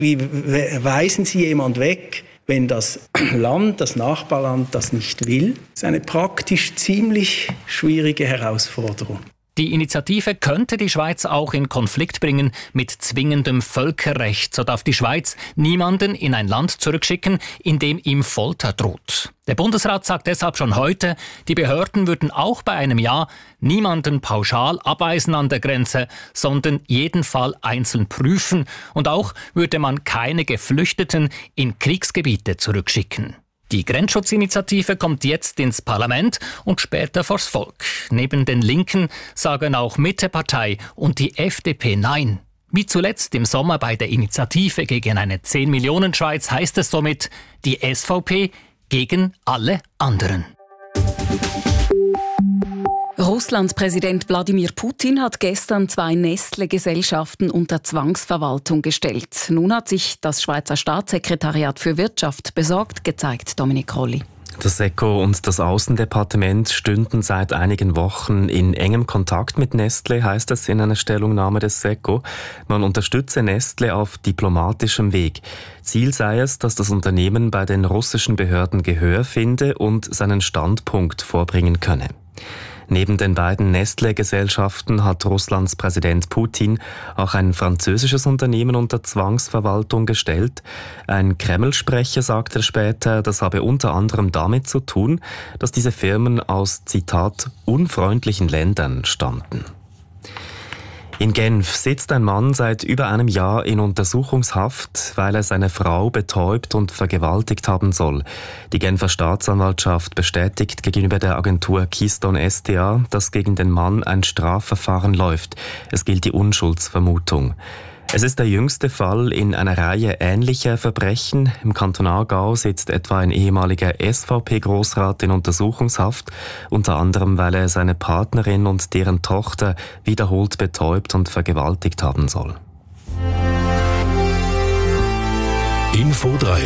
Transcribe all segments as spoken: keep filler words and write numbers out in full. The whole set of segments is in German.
Wie weisen Sie jemand weg, wenn das Land, das Nachbarland das nicht will? Das ist eine praktisch ziemlich schwierige Herausforderung. Die Initiative könnte die Schweiz auch in Konflikt bringen mit zwingendem Völkerrecht. So darf die Schweiz niemanden in ein Land zurückschicken, in dem ihm Folter droht. Der Bundesrat sagt deshalb schon heute, die Behörden würden auch bei einem Ja niemanden pauschal abweisen an der Grenze, sondern jeden Fall einzeln prüfen. Und auch würde man keine Geflüchteten in Kriegsgebiete zurückschicken. Die Grenzschutzinitiative kommt jetzt ins Parlament und später vors Volk. Neben den Linken sagen auch Mittepartei und die F D P Nein. Wie zuletzt im Sommer bei der Initiative gegen eine zehn-Millionen-Schweiz heißt es somit, die S V P gegen alle anderen. Russlands Präsident Wladimir Putin hat gestern zwei Nestle-Gesellschaften unter Zwangsverwaltung gestellt. Nun hat sich das Schweizer Staatssekretariat für Wirtschaft besorgt gezeigt, Dominik Rolli. Das SECO und das Außendepartement stünden seit einigen Wochen in engem Kontakt mit Nestle, heißt es in einer Stellungnahme des SECO. Man unterstütze Nestle auf diplomatischem Weg. Ziel sei es, dass das Unternehmen bei den russischen Behörden Gehör finde und seinen Standpunkt vorbringen könne. Neben den beiden Nestle-Gesellschaften hat Russlands Präsident Putin auch ein französisches Unternehmen unter Zwangsverwaltung gestellt. Ein Kreml-Sprecher sagte später, das habe unter anderem damit zu tun, dass diese Firmen aus, Zitat, unfreundlichen Ländern stammten. In Genf sitzt ein Mann seit über einem Jahr in Untersuchungshaft, weil er seine Frau betäubt und vergewaltigt haben soll. Die Genfer Staatsanwaltschaft bestätigt gegenüber der Agentur Keystone S D A, dass gegen den Mann ein Strafverfahren läuft. Es gilt die Unschuldsvermutung. Es ist der jüngste Fall in einer Reihe ähnlicher Verbrechen. Im Kanton Aargau sitzt etwa ein ehemaliger S V P-Grossrat in Untersuchungshaft, unter anderem, weil er seine Partnerin und deren Tochter wiederholt betäubt und vergewaltigt haben soll. Info drei.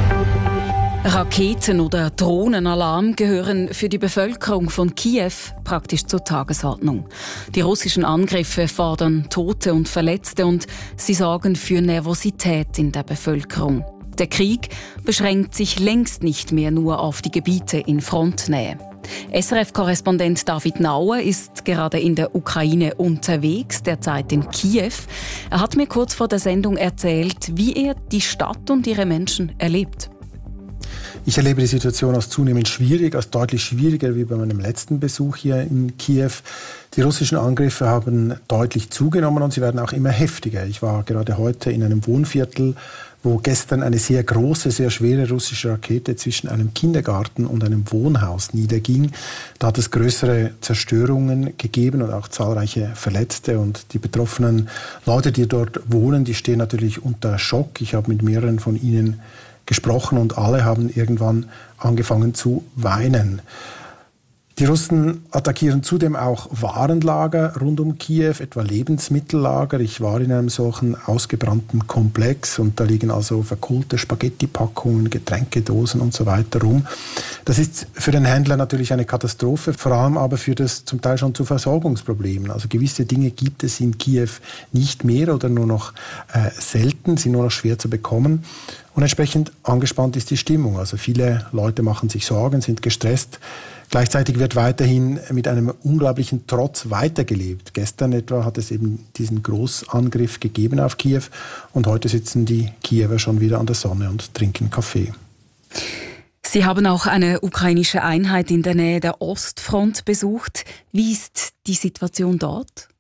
Raketen- oder Drohnenalarm gehören für die Bevölkerung von Kiew praktisch zur Tagesordnung. Die russischen Angriffe fordern Tote und Verletzte und sie sorgen für Nervosität in der Bevölkerung. Der Krieg beschränkt sich längst nicht mehr nur auf die Gebiete in Frontnähe. S R F-Korrespondent David Nauer ist gerade in der Ukraine unterwegs, derzeit in Kiew. Er hat mir kurz vor der Sendung erzählt, wie er die Stadt und ihre Menschen erlebt. Ich erlebe die Situation als zunehmend schwierig, als deutlich schwieriger wie bei meinem letzten Besuch hier in Kiew. Die russischen Angriffe haben deutlich zugenommen und sie werden auch immer heftiger. Ich war gerade heute in einem Wohnviertel, wo gestern eine sehr große, sehr schwere russische Rakete zwischen einem Kindergarten und einem Wohnhaus niederging. Da hat es größere Zerstörungen gegeben und auch zahlreiche Verletzte. Und die betroffenen Leute, die dort wohnen, die stehen natürlich unter Schock. Ich habe mit mehreren von ihnen gesprochen und alle haben irgendwann angefangen zu weinen. Die Russen attackieren zudem auch Warenlager rund um Kiew, etwa Lebensmittellager. Ich war in einem solchen ausgebrannten Komplex und da liegen also verkohlte Spaghetti-Packungen, Getränkedosen und so weiter rum. Das ist für den Händler natürlich eine Katastrophe, vor allem aber führt es zum Teil schon zu Versorgungsproblemen. Also gewisse Dinge gibt es in Kiew nicht mehr oder nur noch äh, selten, sind nur noch schwer zu bekommen. Und entsprechend angespannt ist die Stimmung. Also viele Leute machen sich Sorgen, sind gestresst. Gleichzeitig wird weiterhin mit einem unglaublichen Trotz weitergelebt. Gestern etwa hat es eben diesen Großangriff gegeben auf Kiew und heute sitzen die Kiewer schon wieder an der Sonne und trinken Kaffee. Sie haben auch eine ukrainische Einheit in der Nähe der Ostfront besucht. Wie ist die Situation dort?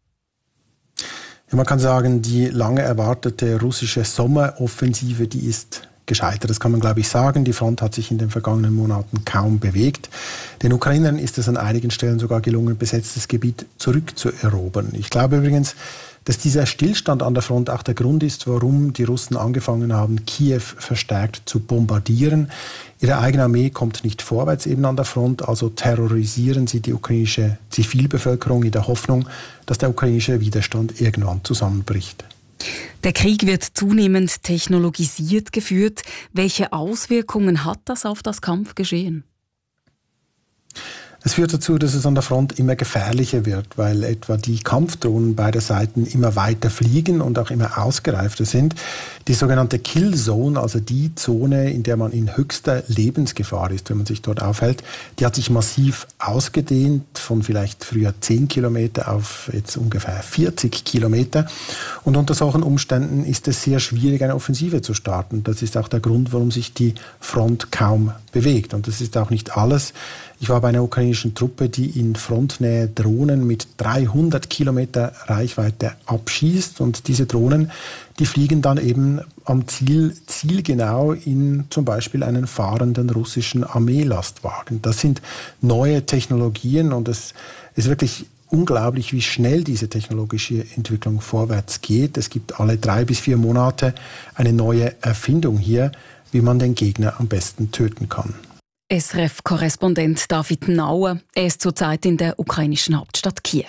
Ja, man kann sagen, die lange erwartete russische Sommeroffensive, die ist gescheitert. Das kann man, glaube ich, sagen. Die Front hat sich in den vergangenen Monaten kaum bewegt. Den Ukrainern ist es an einigen Stellen sogar gelungen, besetztes Gebiet zurückzuerobern. Ich glaube übrigens, dass dieser Stillstand an der Front auch der Grund ist, warum die Russen angefangen haben, Kiew verstärkt zu bombardieren. Ihre eigene Armee kommt nicht vorwärts eben an der Front, also terrorisieren sie die ukrainische Zivilbevölkerung in der Hoffnung, dass der ukrainische Widerstand irgendwann zusammenbricht. Der Krieg wird zunehmend technologisiert geführt. Welche Auswirkungen hat das auf das Kampfgeschehen? Es führt dazu, dass es an der Front immer gefährlicher wird, weil etwa die Kampfdrohnen beider Seiten immer weiter fliegen und auch immer ausgereifter sind. Die sogenannte Kill Zone, also die Zone, in der man in höchster Lebensgefahr ist, wenn man sich dort aufhält, die hat sich massiv ausgedehnt, von vielleicht früher zehn Kilometer auf jetzt ungefähr vierzig Kilometer. Und unter solchen Umständen ist es sehr schwierig, eine Offensive zu starten. Das ist auch der Grund, warum sich die Front kaum bewegt. Und das ist auch nicht alles. Ich war bei einer ukrainischen Truppe, die in Frontnähe Drohnen mit dreihundert Kilometer Reichweite abschießt. Und diese Drohnen, die fliegen dann eben am Ziel zielgenau in zum Beispiel einen fahrenden russischen Armeelastwagen. Das sind neue Technologien und es ist wirklich unglaublich, wie schnell diese technologische Entwicklung vorwärts geht. Es gibt alle drei bis vier Monate eine neue Erfindung hier, wie man den Gegner am besten töten kann. S R F-Korrespondent David Nauer. Er ist zurzeit in der ukrainischen Hauptstadt Kiew.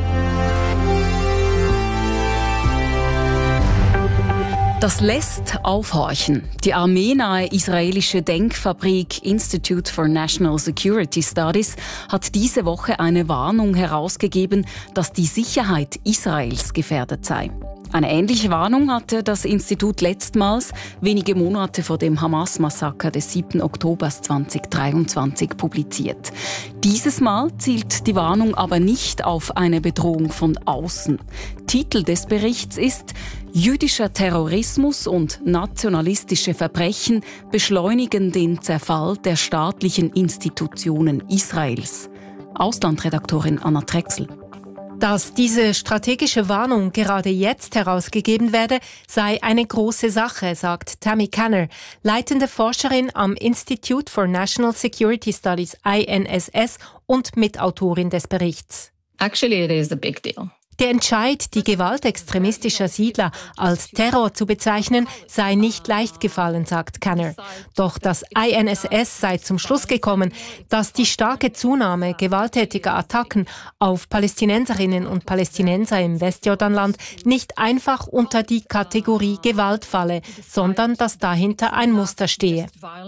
Das lässt aufhorchen. Die armeenahe israelische Denkfabrik Institute for National Security Studies hat diese Woche eine Warnung herausgegeben, dass die Sicherheit Israels gefährdet sei. Eine ähnliche Warnung hatte das Institut letztmals wenige Monate vor dem Hamas-Massaker des siebten Oktober zweitausenddreiundzwanzig publiziert. Dieses Mal zielt die Warnung aber nicht auf eine Bedrohung von außen. Titel des Berichts ist »Jüdischer Terrorismus und nationalistische Verbrechen beschleunigen den Zerfall der staatlichen Institutionen Israels«. Auslandredaktorin Anna Drechsel. Dass diese strategische Warnung gerade jetzt herausgegeben werde, sei eine große Sache, sagt Tammy Kanner, leitende Forscherin am Institute for National Security Studies I N S S und Mitautorin des Berichts. Actually, it is a big deal. Der Entscheid, die Gewalt extremistischer Siedler als Terror zu bezeichnen, sei nicht leicht gefallen, sagt Kanner. Doch das I N S S sei zum Schluss gekommen, dass die starke Zunahme gewalttätiger Attacken auf Palästinenserinnen und Palästinenser im Westjordanland nicht einfach unter die Kategorie Gewalt falle, sondern dass dahinter ein Muster stehe.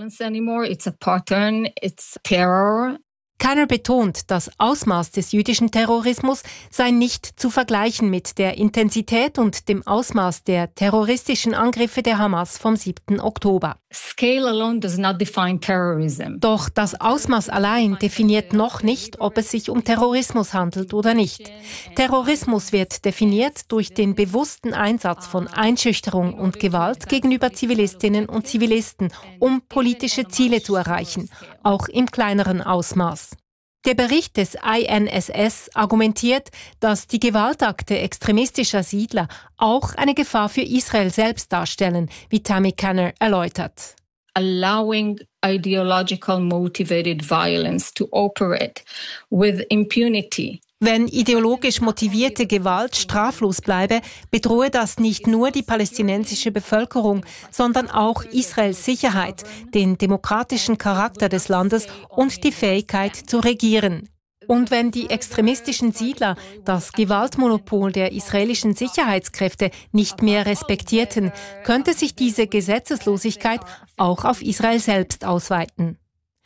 Kanner betont, das Ausmaß des jüdischen Terrorismus sei nicht zu vergleichen mit der Intensität und dem Ausmaß der terroristischen Angriffe der Hamas vom siebten Oktober. Scale alone does not define terrorism. Doch das Ausmaß allein definiert noch nicht, ob es sich um Terrorismus handelt oder nicht. Terrorismus wird definiert durch den bewussten Einsatz von Einschüchterung und Gewalt gegenüber Zivilistinnen und Zivilisten, um politische Ziele zu erreichen, auch im kleineren Ausmaß. Der Bericht des I N S S argumentiert, dass die Gewaltakte extremistischer Siedler auch eine Gefahr für Israel selbst darstellen, wie Tammy Kanner erläutert. Allowing ideological motivated violence to operate with impunity. Wenn ideologisch motivierte Gewalt straflos bleibe, bedrohe das nicht nur die palästinensische Bevölkerung, sondern auch Israels Sicherheit, den demokratischen Charakter des Landes und die Fähigkeit zu regieren. Und wenn die extremistischen Siedler das Gewaltmonopol der israelischen Sicherheitskräfte nicht mehr respektierten, könnte sich diese Gesetzeslosigkeit auch auf Israel selbst ausweiten.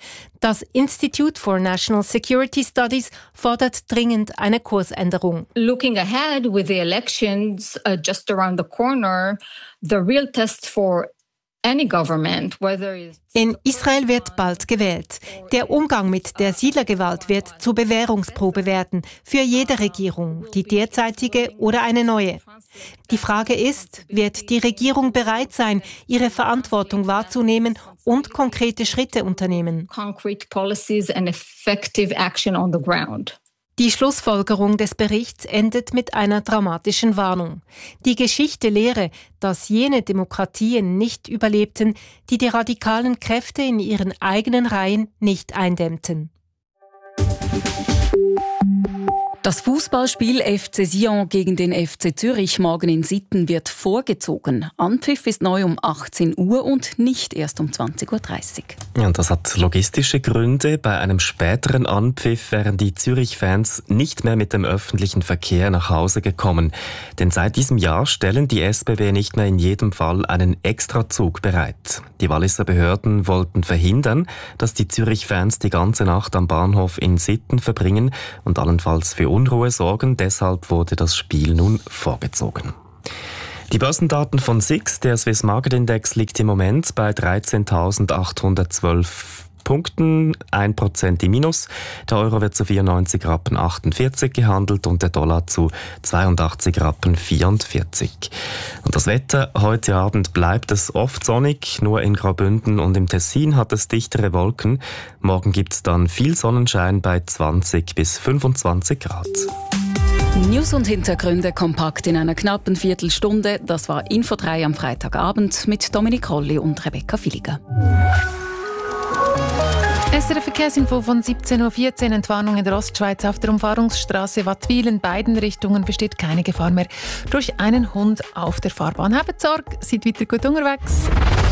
Das Institute for National Security Studies fordert dringend eine Kursänderung. Looking ahead with the elections uh, just around the corner, the real test for any government, whether it's In Israel wird bald gewählt. Der Umgang mit der Siedlergewalt wird zur Bewährungsprobe werden für jede Regierung, die derzeitige oder eine neue. Die Frage ist, wird die Regierung bereit sein, ihre Verantwortung wahrzunehmen und konkrete Schritte unternehmen? concrete policies and effective action on the ground. Die Schlussfolgerung des Berichts endet mit einer dramatischen Warnung. Die Geschichte lehre, dass jene Demokratien nicht überlebten, die die radikalen Kräfte in ihren eigenen Reihen nicht eindämmten. Das Fußballspiel F C Sion gegen den F C Zürich morgen in Sitten wird vorgezogen. Anpfiff ist neu um achtzehn Uhr und nicht erst um zwanzig Uhr dreißig. Ja, und das hat logistische Gründe. Bei einem späteren Anpfiff wären die Zürich-Fans nicht mehr mit dem öffentlichen Verkehr nach Hause gekommen. Denn seit diesem Jahr stellen die S B B nicht mehr in jedem Fall einen Extrazug bereit. Die Walliser Behörden wollten verhindern, dass die Zürich-Fans die ganze Nacht am Bahnhof in Sitten verbringen und allenfalls für Unruhe sorgen. Deshalb wurde das Spiel nun vorgezogen. Die Börsendaten von S I X, der Swiss Market Index, liegt im Moment bei dreizehntausendachthundertzwölf Punkten, ein Prozent im Minus. Der Euro wird zu vierundneunzig Rappen achtundvierzig gehandelt und der Dollar zu zweiundachtzig Rappen vierundvierzig. Und das Wetter: Heute Abend bleibt es oft sonnig, nur in Graubünden und im Tessin hat es dichtere Wolken. Morgen gibt es dann viel Sonnenschein bei zwanzig bis fünfundzwanzig Grad. News und Hintergründe kompakt in einer knappen Viertelstunde. Das war Info drei am Freitagabend mit Dominik Rolli und Rebecca Villiger. S R F Verkehrsinfo von siebzehn Uhr vierzehn. Entwarnung in der Ostschweiz auf der Umfahrungsstraße Wattwil. In beiden Richtungen besteht keine Gefahr mehr durch einen Hund auf der Fahrbahn. Habt Sorge, seid weiter gut unterwegs.